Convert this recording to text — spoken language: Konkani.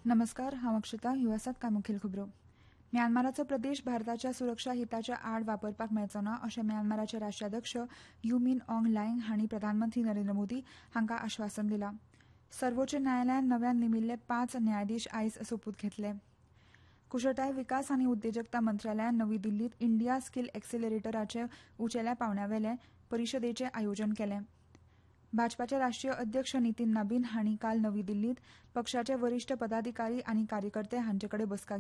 नमस्कार, हांव अक्षता. ह्यो आसात कांय मुखेल खबरो. म्यानमाराचो प्रदेश भारताच्या सुरक्षा हिताच्या आड वापरपाक मेळचो ना अशें म्यानमाराचे राष्ट्राध्यक्ष यू मिन ऑंग लायंग हांणी प्रधानमंत्री नरेंद्र मोदी हांकां आश्वासन दिलां. सर्वोच्च न्यायालयान नव्यान नेमिल्ले 5 न्यायाधीश आयज सोपूत घेतले. कुशळटाय विकास आनी उद्देजकता मंत्रालयान नवी दिल्लीत इंडिया स्कील एक्सेलरेटराचे उंचेल्या पांवड्यावेले परिशदेचें आयोजन केलें. भाजपाचे राष्ट्रीय अध्यक्ष नितीन नाबीन हांणी काल नवी दिल्लीत पक्षाचे वरिष्ठ पदाधिकारी आनी कार्यकर्ते हांचे कडेन बसका